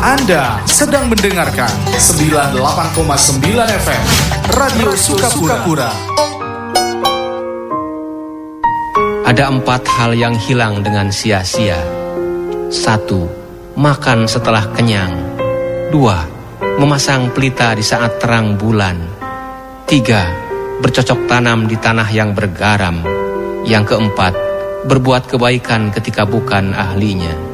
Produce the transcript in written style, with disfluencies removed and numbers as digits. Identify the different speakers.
Speaker 1: Anda sedang mendengarkan 98,9 FM Radio Sukapura.
Speaker 2: Ada 4 hal yang hilang dengan sia-sia. 1. Makan setelah kenyang. 2. Memasang pelita di saat terang bulan. 3. Bercocok tanam di tanah yang bergaram. Yang keempat, berbuat kebaikan ketika bukan ahlinya.